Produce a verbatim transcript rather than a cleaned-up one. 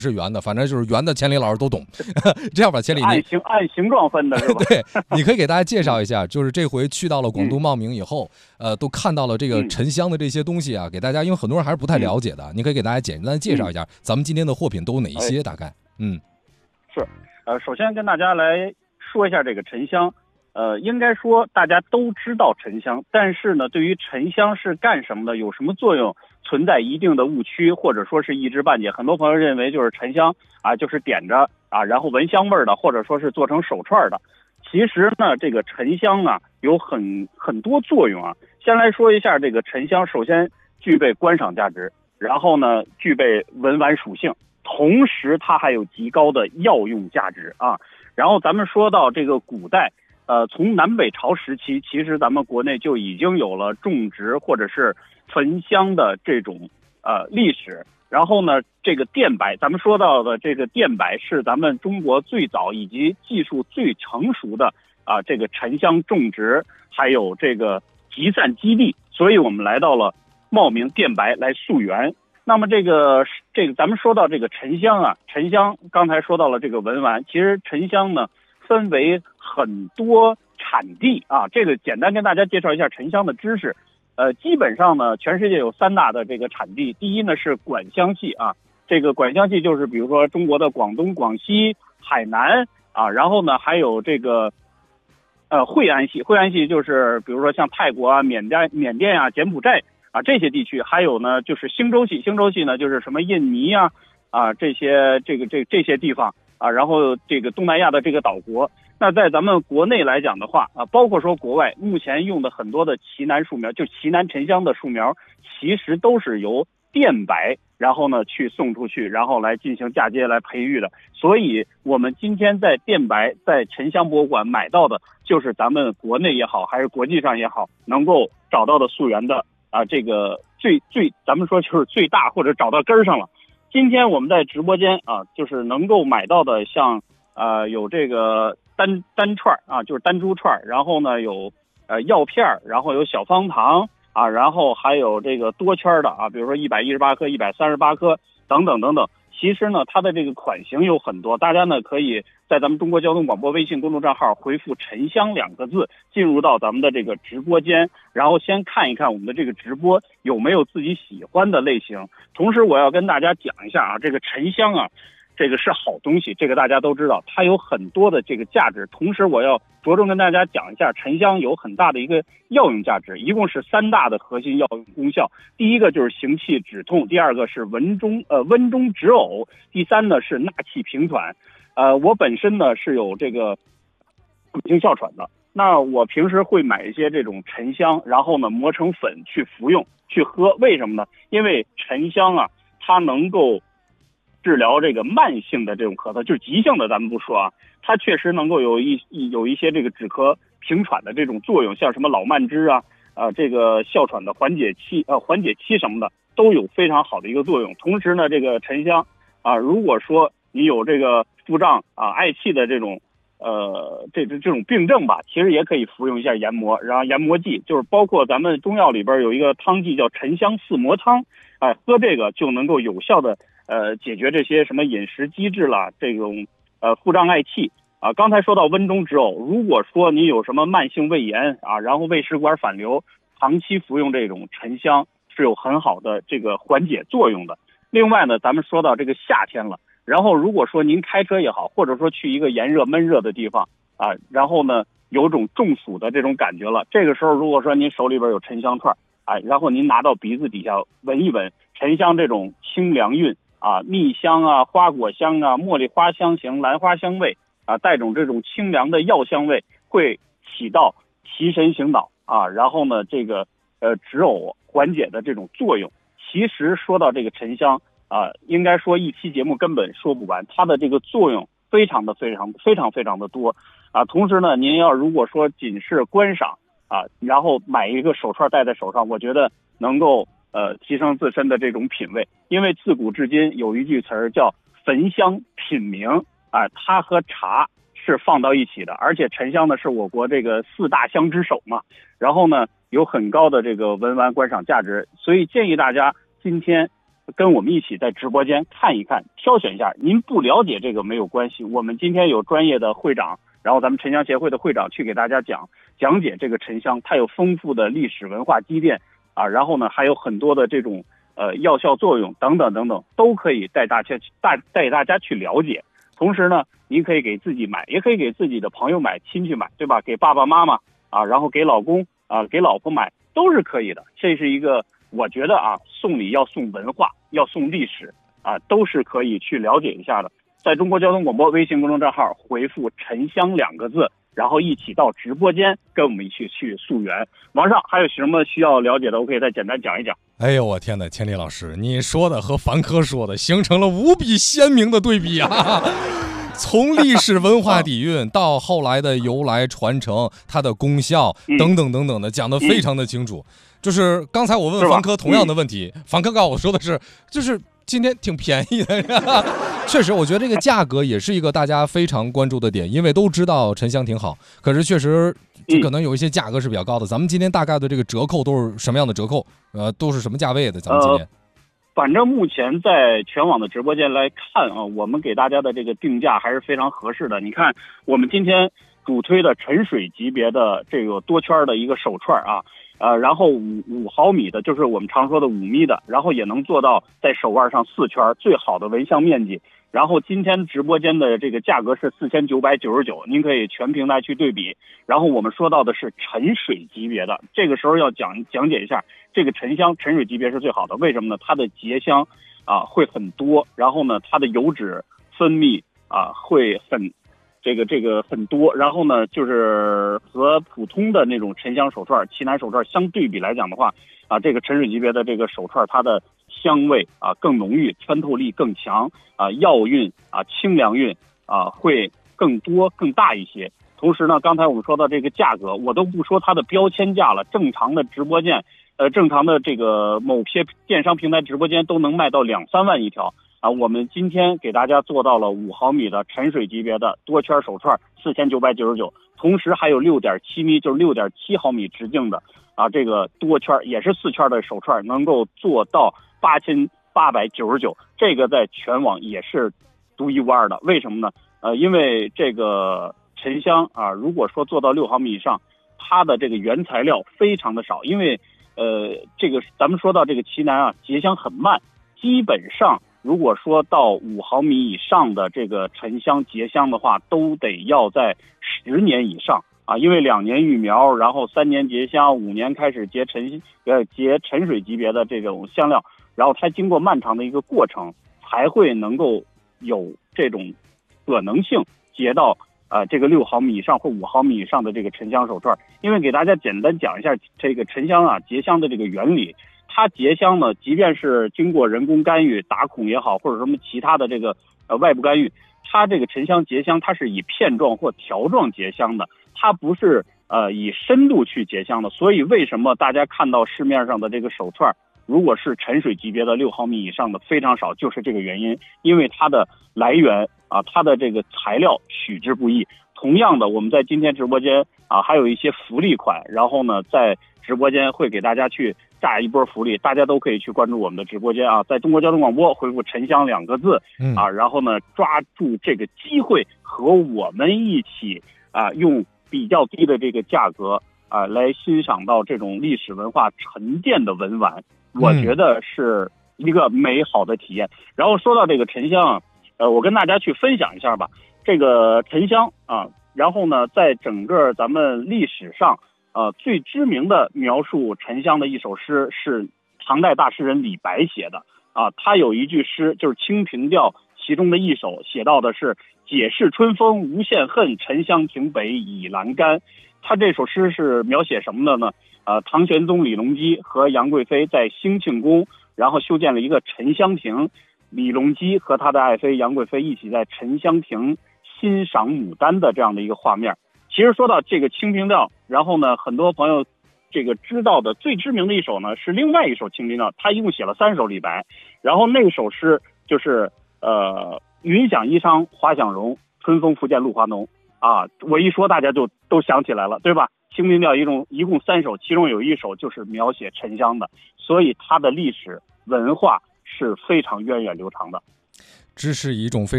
是圆的，反正就是圆的，千里老师都懂。这样吧，千里， 按形按形状分的是吧？ 对，你可以给大家介绍一下，就是这回去到了广东茂名以后，嗯、呃，都看到了这个沉香的这些东西啊，给大家，因为很多人还是不太了解的，嗯、你可以给大家简单介绍一下，嗯、咱们今天的货品都有哪些？哎、大概，嗯， 是，呃，首先跟大家来说一下这个沉香。呃，应该说大家都知道沉香，但是呢，对于沉香是干什么的，有什么作用，存在一定的误区，或者说是一知半解。很多朋友认为就是沉香啊，就是点着啊，然后闻香味的，或者说是做成手串的。其实呢，这个沉香啊有很很多作用啊。先来说一下这个沉香，首先具备观赏价值，然后呢具备文玩属性，同时它还有极高的药用价值啊。然后咱们说到这个古代。呃，从南北朝时期，其实咱们国内就已经有了种植或者是焚香的这种呃历史。然后呢，这个电白，咱们说到的这个电白是咱们中国最早以及技术最成熟的啊、呃、这个沉香种植还有这个集散基地，所以我们来到了茂名电白来溯源。那么这个这个咱们说到这个沉香啊，沉香刚才说到了这个文玩，其实沉香呢。分为很多产地啊，这个简单跟大家介绍一下沉香的知识。呃，基本上呢，全世界有三大的这个产地。第一呢是管香系啊，这个管香系就是比如说中国的广东、广西、海南啊，然后呢还有这个呃惠安系，惠安系就是比如说像泰国啊、缅甸、缅甸啊、柬埔寨啊这些地区，还有呢就是兴州系，兴州系呢就是什么印尼啊啊这些这个这这些地方。啊，然后这个东南亚的这个岛国，那在咱们国内来讲的话啊，包括说国外目前用的很多的奇楠树苗，就奇楠沉香的树苗，其实都是由电白，然后呢去送出去，然后来进行嫁接来培育的。所以我们今天在电白在沉香博物馆买到的，就是咱们国内也好，还是国际上也好，能够找到的溯源的啊，这个最最咱们说就是最大或者找到根儿上了。今天我们在直播间啊，就是能够买到的像，呃，有这个单单串啊，就是单株串，然后呢有呃药片，然后有小方糖啊，然后还有这个多圈的啊，比如说一百一十八颗、一百三十八颗等等等等。其实呢，它的这个款型有很多，大家呢可以在咱们中国交通广播微信公众账号回复沉香两个字，进入到咱们的这个直播间，然后先看一看我们的这个直播有没有自己喜欢的类型。同时我要跟大家讲一下啊，这个沉香啊，这个是好东西，这个大家都知道，它有很多的这个价值。同时我要着重跟大家讲一下，沉香有很大的一个药用价值，一共是三大的核心药用功效。第一个就是行气止痛，第二个是温中呃温中止呕，第三呢是纳气平喘。呃，我本身呢是有这个慢性哮喘的，那我平时会买一些这种沉香，然后呢磨成粉去服用去喝。为什么呢？因为沉香啊，它能够治疗这个慢性的这种咳嗽，就是急性的咱们不说啊，它确实能够有一有一些这个止咳平喘的这种作用，像什么老慢支啊，呃，这个哮喘的缓解期呃缓解期什么的都有非常好的一个作用。同时呢，这个沉香啊，如果说你有这个腹胀啊、嗳气的这种呃这这这种病症吧，其实也可以服用一下研磨，然后研磨剂就是包括咱们中药里边有一个汤剂叫沉香四磨汤，哎、呃，喝这个就能够有效的呃解决这些什么饮食积滞啦，这种呃腹胀嗳气啊。刚才说到温中止呕，如果说你有什么慢性胃炎啊，然后胃食管反流，长期服用这种沉香是有很好的这个缓解作用的。另外呢，咱们说到这个夏天了，然后如果说您开车也好，或者说去一个炎热闷热的地方啊，然后呢有种中暑的这种感觉了，这个时候如果说您手里边有沉香串，哎，然后您拿到鼻子底下闻一闻，沉香这种清凉韵啊，蜜香啊、花果香啊、茉莉花香型、兰花香味啊，带种这种清凉的药香味，会起到提神醒脑啊，然后呢这个呃止呕缓解的这种作用。其实说到这个沉香啊，应该说一期节目根本说不完，它的这个作用非常的非常非常非常的多啊。同时呢，您要如果说仅是观赏啊，然后买一个手串戴在手上，我觉得能够呃提升自身的这种品味。因为自古至今有一句词儿叫焚香品茗啊，它和茶是放到一起的，而且沉香呢是我国这个四大香之首嘛，然后呢有很高的这个文玩观赏价值，所以建议大家今天跟我们一起在直播间看一看，挑选一下。您不了解这个没有关系，我们今天有专业的会长，然后咱们沉香协会的会长去给大家讲讲解这个沉香，它有丰富的历史文化积淀啊，然后呢还有很多的这种呃药效作用等等等等，都可以带大家带带大家去了解。同时呢，您可以给自己买，也可以给自己的朋友买、亲戚买，对吧？给爸爸妈妈啊，然后给老公啊，给老婆买都是可以的。这是一个。我觉得啊，送礼要送文化，要送历史啊，都是可以去了解一下的。在中国交通广播微信公众账号回复“沉香”两个字，然后一起到直播间跟我们一起去溯源。王上还有什么需要了解的，我可以再简单讲一讲。 哎呦，我天哪，千里老师，你说的和凡科说的形成了无比鲜明的对比啊！从历史文化底蕴到后来的由来传承，它的功效等等等等的，讲得非常的清楚。就是刚才我问凡科同样的问题，凡科告诉我说的是，就是今天挺便宜的。确实，我觉得这个价格也是一个大家非常关注的点，因为都知道沉香挺好，可是确实就可能有一些价格是比较高的。咱们今天大概的这个折扣都是什么样的折扣？呃，都是什么价位的？咱们今天。呃反正目前在全网的直播间来看啊，我们给大家的这个定价还是非常合适的。你看，我们今天主推的沉水级别的这个多圈的一个手串啊，呃，然后五五毫米的，就是我们常说的五米的，然后也能做到在手腕上四圈，最好的纹相面积。然后今天直播间的这个价格是四千九百九十九，您可以全平台去对比。然后我们说到的是沉水级别的，这个时候要讲讲解一下，这个沉香沉水级别是最好的，为什么呢？它的结香啊会很多，然后呢它的油脂分泌啊会很这个这个很多，然后呢就是和普通的那种沉香手串、奇楠手串相对比来讲的话啊，这个沉水级别的这个手串它的香味啊更浓郁，穿透力更强啊，药韵啊清凉韵啊会更多更大一些。同时呢，刚才我们说到这个价格，我都不说它的标签价了，正常的直播间，呃，正常的这个某些电商平台直播间都能卖到两三万一条啊。我们今天给大家做到了五毫米的沉水级别的多圈手串，四千九百九十九，同时还有六点七米，就是六点七毫米直径的啊，这个多圈也是四圈的手串，能够做到八千八百九十九，这个在全网也是独一无二的。为什么呢？呃，因为这个沉香啊，如果说做到六毫米以上，它的这个原材料非常的少，因为呃，这个咱们说到这个奇楠啊，结香很慢，基本上如果说到五毫米以上的这个沉香结香的话，都得要在十年以上啊，因为两年育苗，然后三年结香，五年开始结沉呃结沉水级别的这种香料，然后它经过漫长的一个过程，才会能够有这种可能性结到呃这个六毫米以上或五毫米以上的这个沉香手串。因为给大家简单讲一下这个沉香啊结香的这个原理，它结香呢，即便是经过人工干预打孔也好，或者什么其他的这个呃外部干预，它这个沉香结香它是以片状或条状结香的，它不是呃以深度去结香的。所以为什么大家看到市面上的这个手串，如果是沉水级别的六毫米以上的非常少，就是这个原因，因为它的来源啊，它的这个材料取之不易。同样的，我们在今天直播间啊，还有一些福利款，然后呢，在直播间会给大家去炸一波福利，大家都可以去关注我们的直播间啊，在中国交通广播回复沉香两个字啊，然后呢，抓住这个机会和我们一起啊，用比较低的这个价格啊，来欣赏到这种历史文化沉淀的文玩，我觉得是一个美好的体验。然后说到这个沉香啊，呃，我跟大家去分享一下吧。这个沉香啊，然后呢，在整个咱们历史上，呃，最知名的描述沉香的一首诗是唐代大诗人李白写的啊。他有一句诗就是《清平调》其中的一首，写到的是“解释春风无限恨，沉香亭北倚阑干”。他这首诗是描写什么的呢？呃，唐玄宗李隆基和杨贵妃在兴庆宫，然后修建了一个沉香亭，李隆基和他的爱妃杨贵妃一起在沉香亭欣赏牡丹的这样的一个画面。其实说到这个《清平调》，然后呢，很多朋友这个知道的最知名的一首呢是另外一首《清平调》，他一共写了三首李白，然后那首诗就是呃云想衣裳花想容，春风拂槛露华浓啊，我一说大家就都想起来了，对吧？《清平调》一共一共三首，其中有一首就是描写沉香的，所以它的历史文化是非常源远流长的。 知识以一种非常